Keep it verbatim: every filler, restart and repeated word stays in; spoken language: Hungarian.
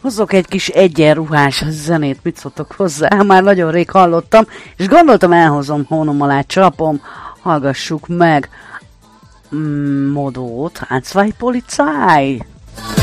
hozok egy kis egyenruhás zenét, mit szóltok hozzá? Már nagyon rég hallottam, és gondoltam elhozom, hónom alá csapom, hallgassuk meg mm, Modót, Zwei Polizei.